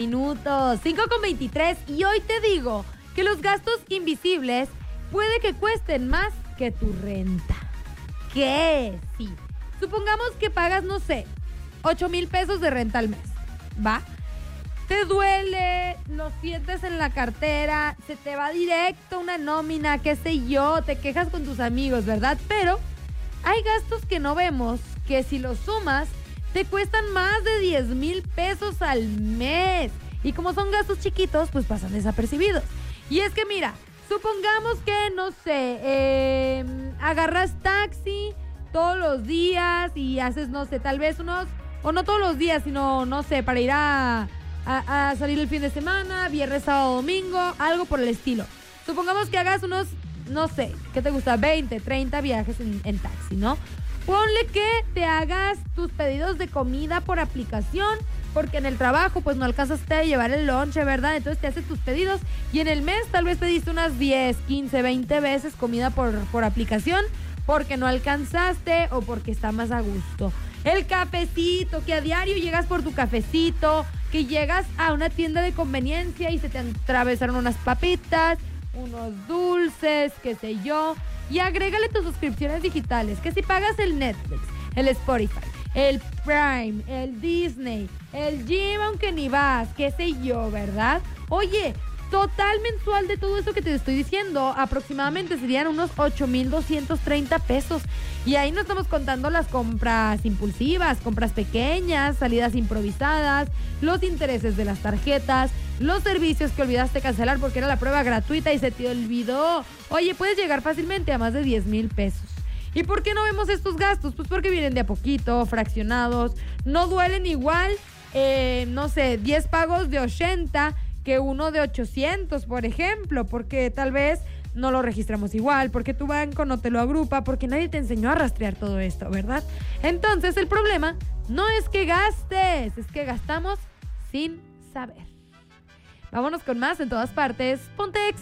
Minutos, 5:23, y hoy te digo que los gastos invisibles puede que cuesten más que tu renta. ¿Qué? Sí. Supongamos que pagas, no sé, 8,000 pesos de renta al mes, ¿va? Te duele, lo sientes en la cartera, se te va directo una nómina, qué sé yo, te quejas con tus amigos, ¿verdad? Pero hay gastos que no vemos, que si los sumas, te cuestan más de 10,000 pesos al mes. Y como son gastos chiquitos, pues pasan desapercibidos. Y es que mira, supongamos que, no sé, agarras taxi todos los días y haces, no sé, tal vez unos, o no todos los días, sino, no sé, para ir a salir el fin de semana, viernes, sábado, domingo, algo por el estilo. Supongamos que hagas unos, no sé, ¿qué te gusta? 20, 30 viajes en taxi, ¿no? Ponle que te hagas tus pedidos de comida por aplicación, porque en el trabajo pues no alcanzaste a llevar el lonche, ¿verdad? Entonces te haces tus pedidos y en el mes tal vez pediste unas 10, 15, 20 veces comida por aplicación porque no alcanzaste o porque está más a gusto. El cafecito, que a diario llegas por tu cafecito, que llegas a una tienda de conveniencia y se te atravesaron unas papitas, unos dulces, qué sé yo. Y agrégale tus suscripciones digitales, que si pagas el Netflix, el Spotify, el Prime, el Disney, el gym aunque ni vas, qué sé yo, ¿verdad? Oye, total mensual de todo eso que te estoy diciendo, aproximadamente serían unos 8,230 pesos. Y ahí no estamos contando las compras impulsivas, compras pequeñas, salidas improvisadas, los intereses de las tarjetas, los servicios que olvidaste cancelar porque era la prueba gratuita y se te olvidó. Oye, puedes llegar fácilmente a más de 10,000 pesos. ¿Y por qué no vemos estos gastos? Pues porque vienen de a poquito, fraccionados, no duelen igual, no sé, 10 pagos de 80 que uno de 800, por ejemplo, porque tal vez no lo registramos igual, porque tu banco no te lo agrupa, porque nadie te enseñó a rastrear todo esto, ¿verdad? Entonces el problema no es que gastes, es que gastamos sin saber. Vámonos con más en todas partes. Ponte Exa.